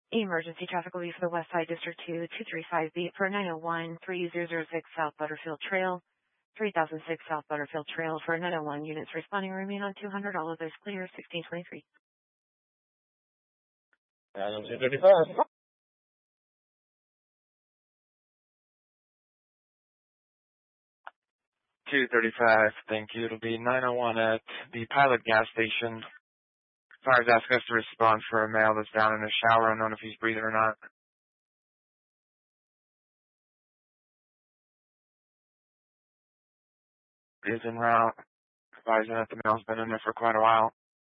Emergency traffic will be for the West Side District 2, 235B for 901-3006 South Butterfield Trail, 3006 South Butterfield Trail for 901 units responding. Remain on 200. All others clear. 1623. 235. 235, thank you. It'll be 901 at the Pilot gas station. Fire's asking us to respond for a male that's down in the shower. Unknown if he's breathing or not. Is en route. Advising that the male's been in there for quite a while.